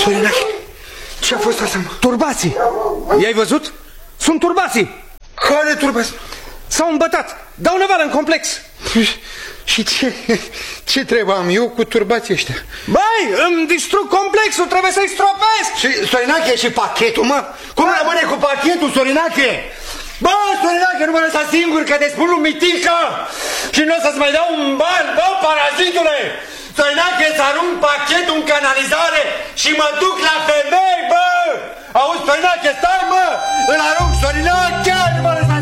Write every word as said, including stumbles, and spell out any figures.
Sorinache, ce-a fost asta, mă? Turbații. I-ai văzut? Sunt turbații. Care turbați? S-au îmbătat. Dau năvală în complex. Și ce, ce trebuie am eu cu turbații ăștia? Băi, îmi distrug complexul, trebuie să-i stropesc. Și, Sorinache, și pachetul, mă? Cum rămâne cu pachetul, Sorinache? Bă, Sorinache, nu mă lăsa singur, că te spun lui Mitică și nu o să-ți mai dau un ban, bă, parazitule! Sorinache, să arunc pachetul în canalizare și mă duc la femei, bă! Auzi, Sorinache, stai, mă! Îl arunc, Sorinache, nu mă lăsa